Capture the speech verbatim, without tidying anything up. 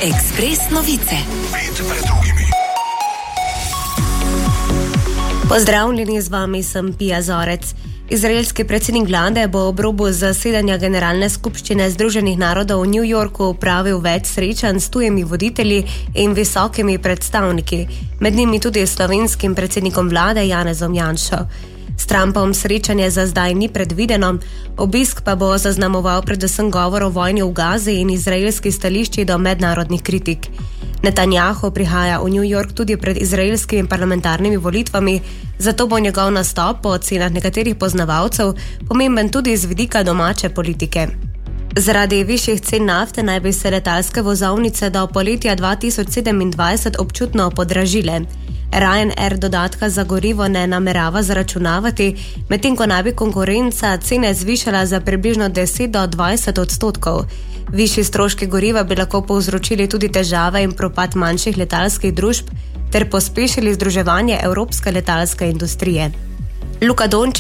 Ekspres novice. Pet pred drugimi. Pozdravljeni, z vami sem Pija Zorec. Izraelski predsednik vlade bo ob robu zasedanja Generalne skupščine Združenih narodov v New Yorku opravil več srečanj s tujimi voditelji in visokimi predstavniki, med njimi tudi slovenskim predsednikom vlade Janezom Janšo. S Trumpom srečanje za zdaj ni predvideno, obisk pa bo zaznamoval predvsem govor o vojni v Gazi in izraelski stališči do mednarodnih kritik. Netanjahu prihaja v New York tudi pred izraelskimi parlamentarnimi volitvami, zato bo njegov nastop po ocenah nekaterih poznavalcev pomemben tudi z vidika domače politike. Zaradi višjih cen nafte naj bi se letalske vozovnice do poletja dva tisoč sedemindvajset občutno podražile. Ryanair dodatka za gorivo ne namerava zaračunavati, medtem ko naj bi konkurenca cene zvišala za približno deset do dvajset odstotkov. Višji stroški goriva bi lahko povzročili tudi težave in propad manjših letalskih družb ter pospešili združevanje evropske letalske industrije. Luka Dončić